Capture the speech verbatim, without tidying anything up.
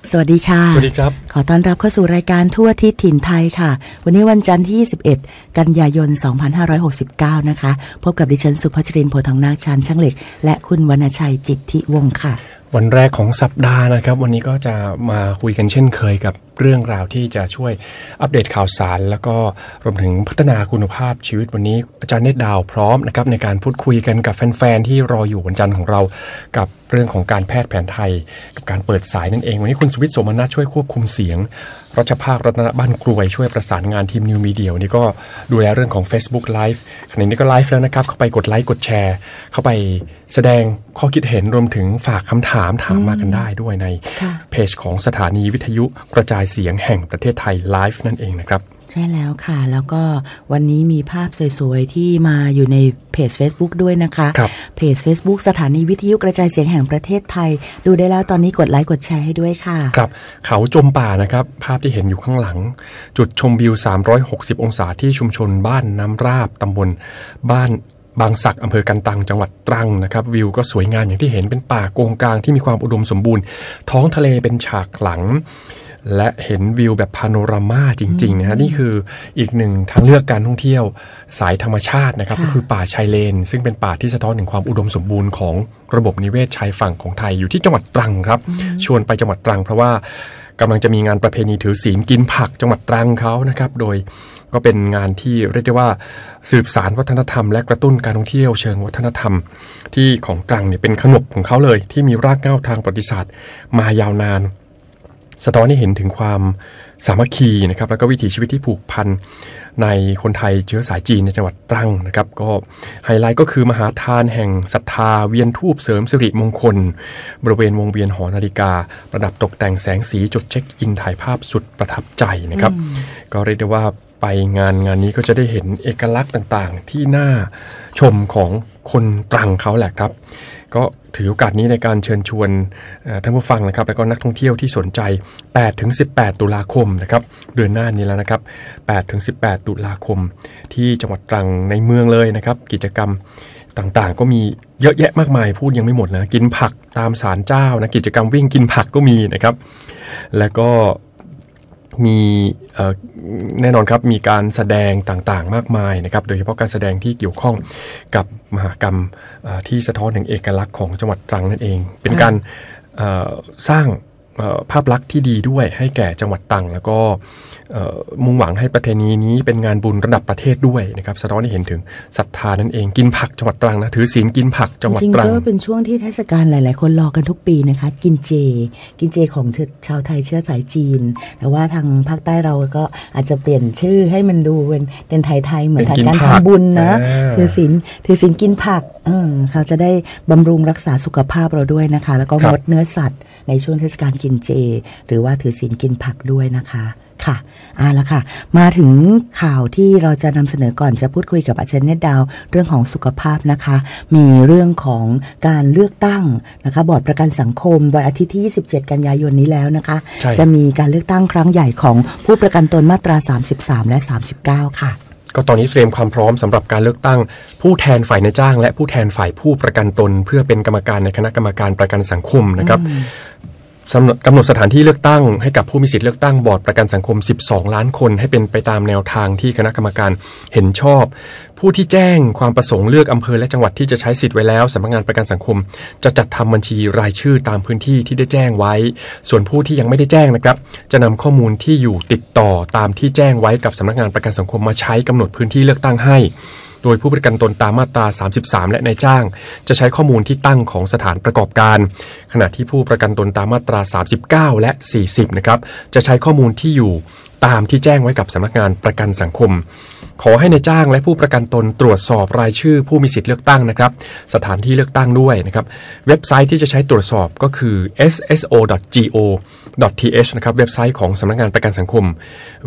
สวัสดีค่ะสวัสดีครับขอต้อนรับเข้าสู่รายการทั่วทิศถิ่นไทยค่ะวันนี้วันจันทร์ที่ยี่สิบเอ็ดกันยายนสองพันห้าร้อยหกสิบเก้านะคะพบกับดิฉันสุภัชรินทร์โพธิ์ทองนาคชานช่างเหล็กและคุณวรรณชัยจิตติวงศ์ค่ะวันแรกของสัปดาห์นะครับวันนี้ก็จะมาคุยกันเช่นเคยกับเรื่องราวที่จะช่วยอัปเดตข่าวสารแล้วก็รวมถึงพัฒนาคุณภาพชีวิตวันนี้อาจารย์เนตรดาวพร้อมนะครับในการพูดคุยกันกับแฟนๆที่รออยู่วันจันทร์ของเรากับเรื่องของการแพทย์แผนไทยกับการเปิดสายนั่นเองวันนี้คุณสุวิทย์โสมนัสช่วยควบคุมเสียงรัชภาครัตนบ้านกรวยช่วยประสานงานทีมนิวมีเดียวันนี้ก็ดูแลเรื่องของ Facebook Live ขณะนี้ก็ไลฟ์แล้วนะครับเข้าไปกดไลค์กดแชร์เข้าไปแสดงข้อคิดเห็นรวมถึงฝากคำถามถามมากันได้ด้วยในเพจของสถานีวิทยุกระจายเสียงแห่งประเทศไทยไลฟ์นั่นเองนะครับใช่แล้วค่ะแล้วก็วันนี้มีภาพสวยๆที่มาอยู่ในเพจ Facebook ด้วยนะคะเพจ Facebook สถานีวิทยุกระจายเสียงแห่งประเทศไทยดูได้แล้วตอนนี้กดไลค์กดแชร์ให้ด้วยค่ะครับเขาจมป่านะครับภาพที่เห็นอยู่ข้างหลังจุดชมวิวสามร้อยหกสิบองศาที่ชุมชนบ้านน้ำราบตำบลบ้านบางสักอำเภอกันตังจังหวัดตรังนะครับวิวก็สวยงามอย่างที่เห็นเป็นป่าโกงกลางที่มีความอุดมสมบูรณ์ท้องทะเลเป็นฉากหลังและเห็นวิวแบบพาโนรามาจริงๆนะฮะนี่คืออีกหนึ่งทางเลือกการท่องเที่ยวสายธรรมชาตินะครับก็คือป่าชายเลนซึ่งเป็นป่าที่สะท้อนถึงความอุดมสมบูรณ์ของระบบนิเวศชายฝั่งของไทยอยู่ที่จังหวัดตรังครับชวนไปจังหวัดตรังเพราะว่ากำลังจะมีงานประเพณีถือศีลกินผักจังหวัดตรังเขานะครับโดยก็เป็นงานที่เรียกได้ว่าสืบสานวัฒนธรรมและกระตุ้นการท่องเที่ยวเชิงวัฒนธรรมที่ของตรังเนี่ยเป็นขนบของเขาเลยที่มีรากเหง้าทางประวัติศาสตร์มายาวนานสะท้อนให้เห็นถึงความสามัคคีนะครับแล้วก็วิถีชีวิตที่ผูกพันในคนไทยเชื้อสายจีนในจังหวัดตรังนะครับก็ไฮไลท์ก็คือมหาทานแห่งศรัทธาเวียนธูปเสริมสิริมงคลบริเวณวงเวียนหอนาฬิกาประดับตกแต่งแสงสีจุดเช็คอินถ่ายภาพสุดประทับใจนะครับก็เรียกได้ว่าไปงานงานนี้ก็จะได้เห็นเอกลักษณ์ต่างๆที่น่าชมของคนตรังเขาแหละครับก็ถือโอกาสนี้ในการเชิญชวนท่านผู้ฟังนะครับแล้วก็นักท่องเที่ยวที่สนใจ แปดถึงสิบแปด ตุลาคมนะครับเดือนหน้านี้แล้วนะครับ แปดถึงสิบแปด ตุลาคมที่จังหวัดตรังในเมืองเลยนะครับกิจกรรมต่างๆก็มีเยอะแยะมากมายพูดยังไม่หมดนะกินผักตามศาลเจ้านะกิจกรรมวิ่งกินผักก็มีนะครับแล้วก็มีแน่นอนครับมีการแสดงต่างๆมากมายนะครับโดยเฉพาะการแสดงที่เกี่ยวข้องกับมหกรรมที่สะท้อนถึงเอกลักษณ์ของจังหวัดตรังนั่นเองเป็นการสร้างภาพลักษณ์ที่ดีด้วยให้แก่จังหวัดตรังแล้วก็มุ่งหวังให้ประเพณีนี้เป็นงานบุญระดับประเทศด้วยนะครับสะท้อนให้เห็นถึงศรัทธานั่นเองกินผักจังหวัดตรังนะถือศีลกินผักจังหวัดตรังจริงๆก็เป็นช่วงที่เทศกาลหลายๆคนรอกันทุกปีนะคะกินเจกินเจของชาวไทยเชื้อสายจีนแต่ว่าทางภาคใต้เราก็อาจจะเปลี่ยนชื่อให้มันดูเป็นเป็นไทยๆเหมือนการทำบุญนะถือศีลถือศีลกินผักเออเขาจะได้บำรุงรักษาสุขภาพเราด้วยนะคะแล้วก็งดเนื้อสัตว์ในช่วงเทศกาลกินเจหรือว่าถือศีลกินผักด้วยนะคะค่ะอ่าแล้วค่ะมาถึงข่าวที่เราจะนำเสนอก่อนจะพูดคุยกับอาจารย์เนตรดาวเรื่องของสุขภาพนะคะมีเรื่องของการเลือกตั้งนะคะบอร์ดประกันสังคมวันอาทิตย์ที่ยี่สิบเจ็ดกันยายนนี้แล้วนะคะจะมีการเลือกตั้งครั้งใหญ่ของผู้ประกันตนมาตราสามสิบสามและสามสิบเก้าค่ะก็ตอนนี้เตรียมความพร้อมสำหรับการเลือกตั้งผู้แทนฝ่ายนายจ้างและผู้แทนฝ่ายผู้ประกันตนเพื่อเป็นกรรมการในคณะกรรมการประกันสังคมนะครับกำหนดสถานที่เลือกตั้งให้กับผู้มีสิทธิเลือกตั้งบอร์ดประกันสังคมสิบสองล้านคนให้เป็นไปตามแนวทางที่คณะกรรมการเห็นชอบผู้ที่แจ้งความประสงค์เลือกอำเภอและจังหวัดที่จะใช้สิทธิ์ไว้แล้วสำนักงานประกันสังคมจะจัดทำบัญชีรายชื่อตามพื้นที่ที่ได้แจ้งไว้ส่วนผู้ที่ยังไม่ได้แจ้งนะครับจะนำข้อมูลที่อยู่ติดต่อตามที่แจ้งไว้กับสำนักงานประกันสังคมมาใช้กำหนดพื้นที่เลือกตั้งให้โดยผู้ประกันตนตามมาตราสามสิบสามและนายจ้างจะใช้ข้อมูลที่ตั้งของสถานประกอบการขณะที่ผู้ประกันตนตามมาตราสามสิบเก้าและสี่สิบนะครับจะใช้ข้อมูลที่อยู่ตามที่แจ้งไว้กับสำนักงานประกันสังคมขอให้นายจ้างและผู้ประกันตนตรวจสอบรายชื่อผู้มีสิทธิ์เลือกตั้งนะครับสถานที่เลือกตั้งด้วยนะครับเว็บไซต์ที่จะใช้ตรวจสอบก็คือ เอส เอส โอ ดอท จี โอ ดอท ที เอช นะครับเว็บไซต์ของสำนักงานประกันสังคม